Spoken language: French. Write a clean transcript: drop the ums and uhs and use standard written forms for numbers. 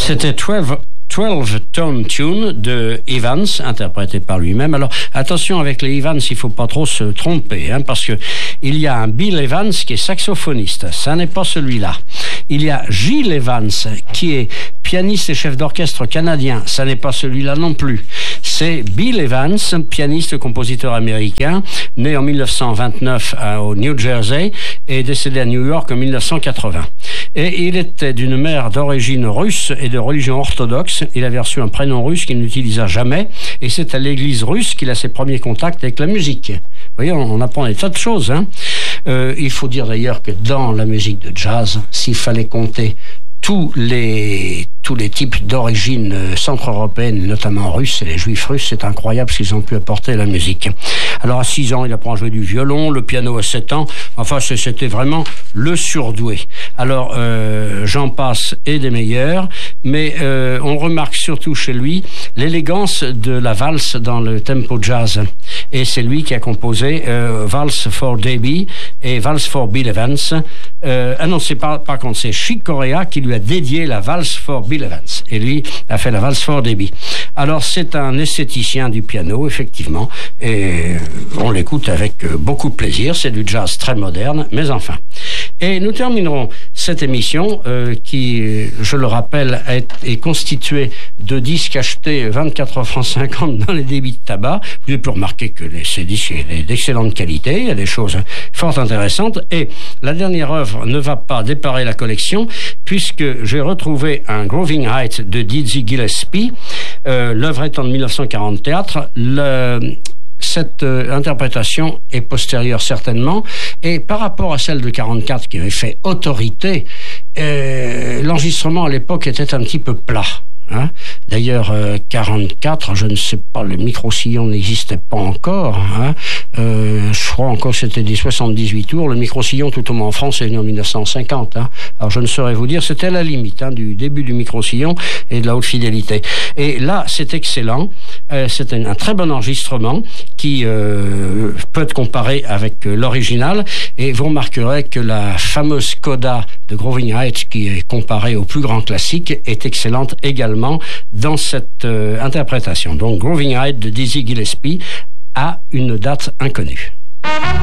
C'était 12 Tone Tune de Evans, interprété par lui-même. Alors, attention avec les Evans, il ne faut pas trop se tromper, parce que il y a un Bill Evans qui est saxophoniste. Ça n'est pas celui-là. Il y a Gil Evans qui est pianiste et chef d'orchestre canadien. Ça n'est pas celui-là non plus. C'est Bill Evans, pianiste, compositeur américain, né en 1929 au New Jersey et décédé à New York en 1980. Et il était d'une mère d'origine russe et de religion orthodoxe. Il avait reçu un prénom russe qu'il n'utilisa jamais, et c'est à l'église russe qu'il a ses premiers contacts avec la musique. Vous voyez, on apprend des tas de choses. Il faut dire d'ailleurs que dans la musique de jazz, s'il fallait compter tous les types d'origine centre-européenne, notamment russe, et les juifs russes, c'est incroyable ce qu'ils ont pu apporter à la musique. Alors à 6 ans, il apprend à jouer du violon, le piano à 7 ans, enfin c'était vraiment le surdoué. Alors j'en passe et des meilleurs, mais on remarque surtout chez lui l'élégance de la valse dans le tempo jazz. Et c'est lui qui a composé Valse for Debbie et Valse for Bill Evans. Non, c'est par contre, c'est Chick Corea qui lui a dédié la Valse for Bill Evans. Et lui a fait la Valse for Debbie. Alors, c'est un esthéticien du piano, effectivement, et on l'écoute avec beaucoup de plaisir. C'est du jazz très moderne, mais enfin. Et nous terminerons cette émission qui, je le rappelle, est constituée de disques achetés 24 francs 50 dans les débits de tabac. Vous avez pu remarquer que ces disques sont d'excellente qualité, il y a des choses fort intéressantes. Et la dernière œuvre ne va pas déparer la collection, puisque j'ai retrouvé un Grooving Height de Dizzy Gillespie. L'œuvre étant de 1944. Cette interprétation est postérieure certainement, et par rapport à celle de 44 qui avait fait autorité, l'enregistrement à l'époque était un petit peu plat. D'ailleurs, 44, je ne sais pas, le micro-sillon n'existait pas encore. Je crois encore que c'était des 78 tours. Le micro-sillon, tout au moins en France, est venu en 1950. Alors je ne saurais vous dire, c'était à la limite du début du micro-sillon et de la haute fidélité. Et là, c'est excellent. C'est un très bon enregistrement qui peut être comparé avec l'original. Et vous remarquerez que la fameuse coda de Grooving Heights, qui est comparée au plus grand classique, est excellente également dans cette interprétation. Donc Grooving Heights de Dizzy Gillespie a une date inconnue.